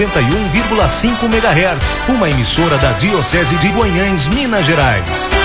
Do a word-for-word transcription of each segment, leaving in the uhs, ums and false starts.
noventa e um vírgula cinco megahertz, uma emissora da Diocese de Guanhães, Minas Gerais.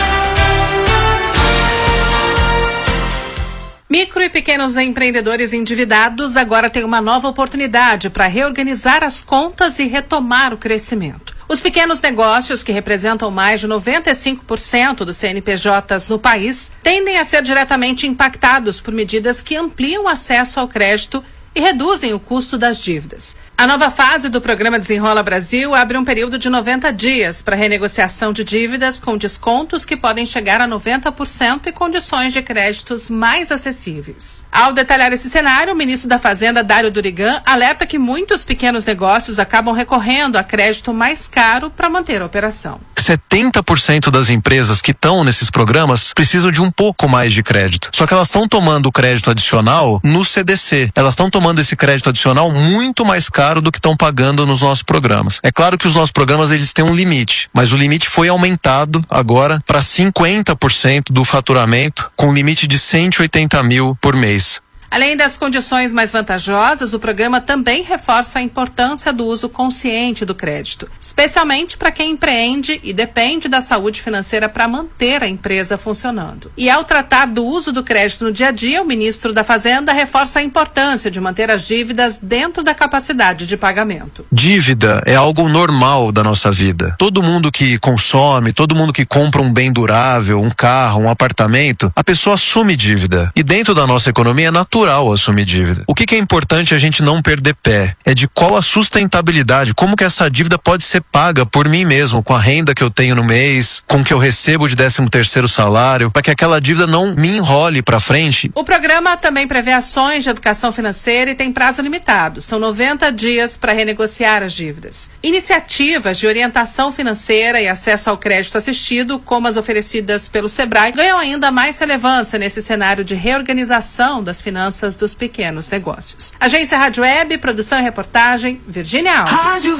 Micro e pequenos empreendedores endividados agora têm uma nova oportunidade para reorganizar as contas e retomar o crescimento. Os pequenos negócios, que representam mais de noventa e cinco por cento dos C N P Js no país, tendem a ser diretamente impactados por medidas que ampliam o acesso ao crédito e reduzem o custo das dívidas. A nova fase do programa Desenrola Brasil abre um período de noventa dias para renegociação de dívidas com descontos que podem chegar a noventa por cento e condições de créditos mais acessíveis. Ao detalhar esse cenário, o ministro da Fazenda, Dário Durigan, alerta que muitos pequenos negócios acabam recorrendo a crédito mais caro para manter a operação. setenta por cento das empresas que estão nesses programas precisam de um pouco mais de crédito. Só que elas estão tomando o crédito adicional no C D C. Elas estão tomando esse crédito adicional muito mais caro do que estão pagando nos nossos programas. É claro que os nossos programas eles têm um limite, mas o limite foi aumentado agora para cinquenta por cento do faturamento, com um limite de cento e oitenta mil por mês. Além das condições mais vantajosas, o programa também reforça a importância do uso consciente do crédito, especialmente para quem empreende e depende da saúde financeira para manter a empresa funcionando. E ao tratar do uso do crédito no dia a dia, o ministro da Fazenda reforça a importância de manter as dívidas dentro da capacidade de pagamento. Dívida é algo normal da nossa vida. Todo mundo que consome, todo mundo que compra um bem durável, um carro, um apartamento, a pessoa assume dívida. E dentro da nossa economia é natural assumir dívida. O que, que é importante a gente não perder pé? É de qual a sustentabilidade, como que essa dívida pode ser paga por mim mesmo, com a renda que eu tenho no mês, com o que eu recebo de décimo terceiro salário, para que aquela dívida não me enrole para frente. O programa também prevê ações de educação financeira e tem prazo limitado. São noventa dias para renegociar as dívidas. Iniciativas de orientação financeira e acesso ao crédito assistido, como as oferecidas pelo Sebrae, ganham ainda mais relevância nesse cenário de reorganização das finanças dos pequenos negócios. Agência Rádio Web, produção e reportagem, Virgínia Alves.